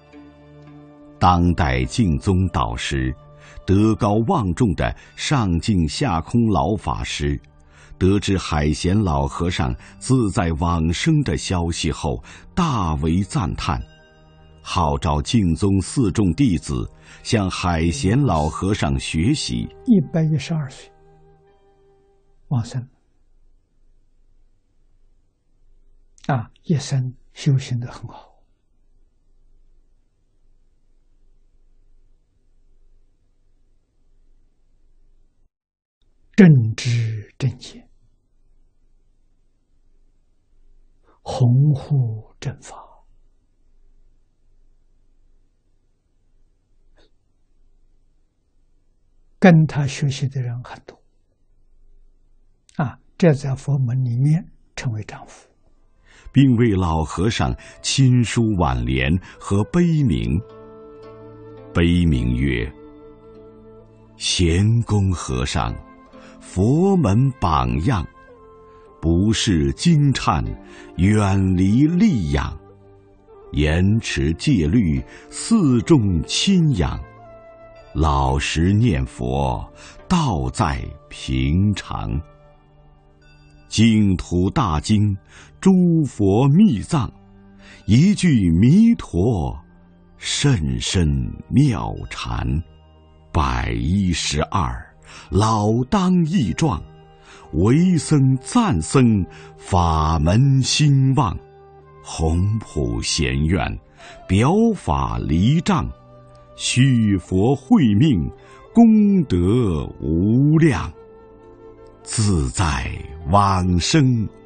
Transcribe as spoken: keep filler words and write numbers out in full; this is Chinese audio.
当代净宗导师、德高望重的上净下空老法师，得知海贤老和尚自在往生的消息后，大为赞叹，号召净宗四众弟子向海贤老和尚学习。 一百一十二岁往生啊，一生修行得很好。正知正见，弘护正法，跟他学习的人很多啊，这在佛门里面称为丈夫， 并为老和尚亲书挽联和碑铭。碑铭曰：贤公和尚，佛门榜样，不是经忏，远离戾养，严持戒律，四众亲仰，老实念佛，道在平常。净土大经，诸佛密藏，一句弥陀，甚深妙禅。百一十二，老当益壮，为僧赞僧，法门兴旺。宏普贤愿，表法离障，续佛慧命，功德无量。自在往生，